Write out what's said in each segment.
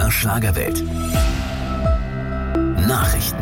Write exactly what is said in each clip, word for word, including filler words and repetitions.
Männer Schlagerwelt. Nachrichten.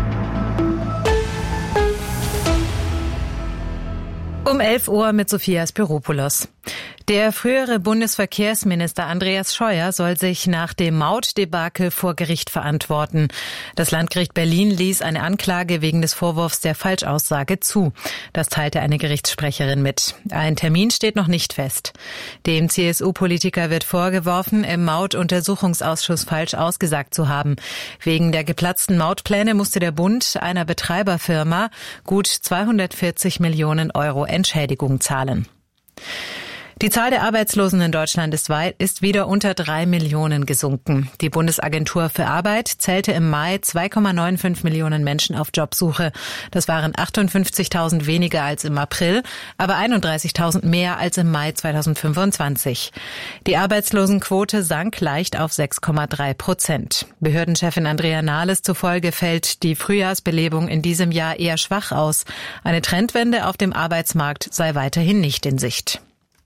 Um elf Uhr mit Sophia Spiropoulos. Der frühere Bundesverkehrsminister Andreas Scheuer soll sich nach dem Mautdebakel vor Gericht verantworten. Das Landgericht Berlin ließ eine Anklage wegen des Vorwurfs der Falschaussage zu. Das teilte eine Gerichtssprecherin mit. Ein Termin steht noch nicht fest. Dem C S U-Politiker wird vorgeworfen, im Mautuntersuchungsausschuss falsch ausgesagt zu haben. Wegen der geplatzten Mautpläne musste der Bund einer Betreiberfirma gut zweihundertvierzig Millionen Euro Entschädigung zahlen. Die Zahl der Arbeitslosen in Deutschland ist, weit, ist wieder unter drei Millionen gesunken. Die Bundesagentur für Arbeit zählte im Mai zwei Komma fünfundneunzig Millionen Menschen auf Jobsuche. Das waren achtundfünfzigtausend weniger als im April, aber einunddreißigtausend mehr als im Mai zweitausendfünfundzwanzig. Die Arbeitslosenquote sank leicht auf sechs Komma drei Prozent. Behördenchefin Andrea Nahles zufolge fällt die Frühjahrsbelebung in diesem Jahr eher schwach aus. Eine Trendwende auf dem Arbeitsmarkt sei weiterhin nicht in Sicht.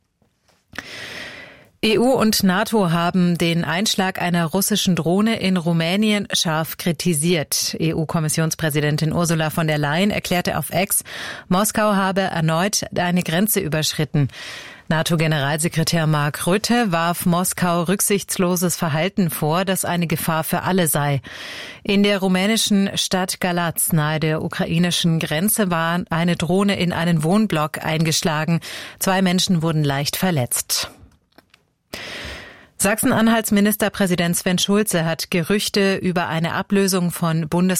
E U und NATO haben den Einschlag einer russischen Drohne in Rumänien scharf kritisiert. E U-Kommissionspräsidentin Ursula von der Leyen erklärte auf X, Moskau habe erneut eine Grenze überschritten. NATO-Generalsekretär Mark Rutte warf Moskau rücksichtsloses Verhalten vor, das eine Gefahr für alle sei. In der rumänischen Stadt Galați nahe der ukrainischen Grenze war eine Drohne in einen Wohnblock eingeschlagen. Zwei Menschen wurden leicht verletzt. Sachsen-Anhalts Ministerpräsident Sven Schulze hat Gerüchte über eine Ablösung von Bundes